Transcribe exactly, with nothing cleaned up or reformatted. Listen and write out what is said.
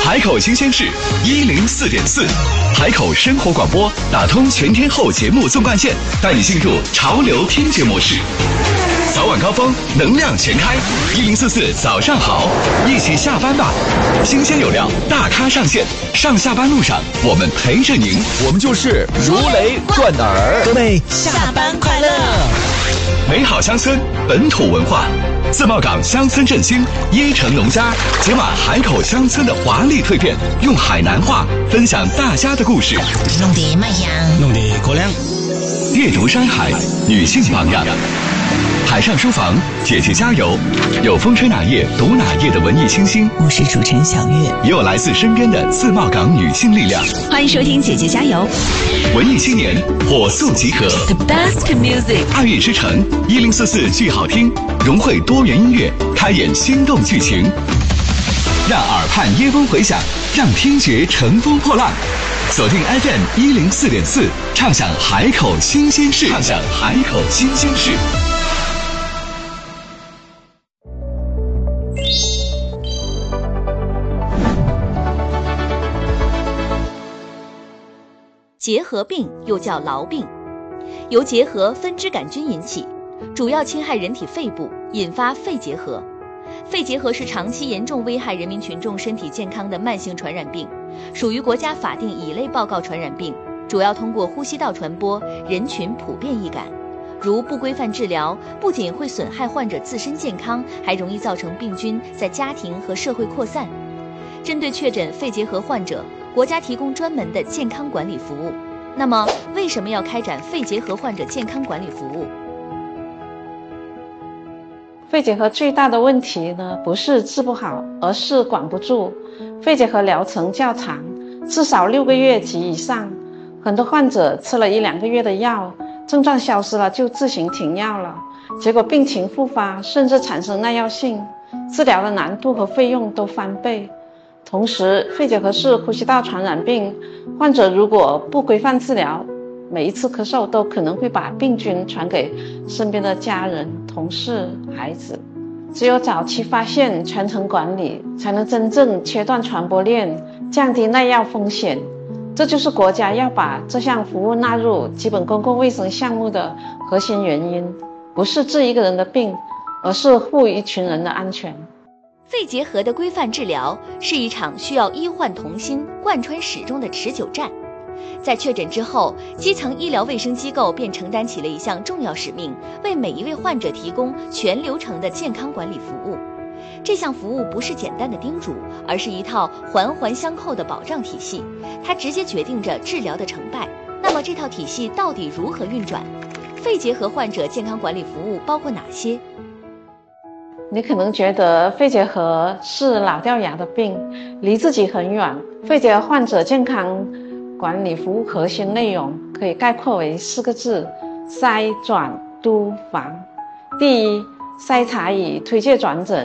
海口新鲜事一零四点四，海口生活广播打通全天候节目纵贯线，带你进入潮流听觉模式。早晚高峰，能量全开，一零四四早上好，一起下班吧！新鲜有料，大咖上线，上下班路上我们陪着您， 我们就是如雷贯耳。 各位下班快乐！ 美好乡村，本土文化，自贸港乡村振兴，椰城农家解码海口乡村的华丽蜕变，用海南话分享大家的故事， 弄得卖香， 弄得过亮。 阅读山海，女性榜样。海上书房，姐姐加油！有风吹哪页读哪页的文艺清新， 我是主持人小月， 也有来自身边的自贸港女性力量。 欢迎收听姐姐加油！ 文艺青年火速集合 ，The best music， 爱乐之城一零四四剧好听，融汇多元音乐，开演心动剧情，让耳畔耶风回响，让听觉乘风破浪。锁定 F M 一零四点四，畅享海口新鲜事，畅享海口新鲜事。 结核病又叫痨病，由结核分支杆菌引起，主要侵害人体肺部，引发肺结核。肺结核是长期严重危害人民群众身体健康的慢性传染病，属于国家法定乙类报告传染病，主要通过呼吸道传播，人群普遍易感。如不规范治疗，不仅会损害患者自身健康，还容易造成病菌在家庭和社会扩散。针对确诊肺结核患者，国家提供专门的健康管理服务。那么，为什么要开展肺结核患者健康管理服务？ 肺结核最大的问题呢，不是治不好，而是管不住。肺结核疗程较长，至少六个月及以上。很多患者吃了一两个月的药，症状消失了就自行停药了，结果病情复发，甚至产生耐药性，治疗的难度和费用都翻倍。同时，肺结核是呼吸道传染病，患者如果不规范治疗，每一次咳嗽都可能会把病菌传给身边的家人、同事、孩子。只有早期发现、全程管理，才能真正切断传播链，降低耐药风险。这就是国家要把这项服务纳入基本公共卫生项目的核心原因，不是治一个人的病，而是护一群人的安全。 肺结核的规范治疗是一场需要医患同心、贯穿始终的持久战。在确诊之后，基层医疗卫生机构便承担起了一项重要使命，为每一位患者提供全流程的健康管理服务。这项服务不是简单的叮嘱，而是一套环环相扣的保障体系，它直接决定着治疗的成败。那么这套体系到底如何运转？肺结核患者健康管理服务包括哪些？ 你可能觉得肺结核是老掉牙的病，离自己很远。肺结核患者健康管理服务核心内容可以概括为四个字：筛、转、督、防。第一，筛查以推介转诊，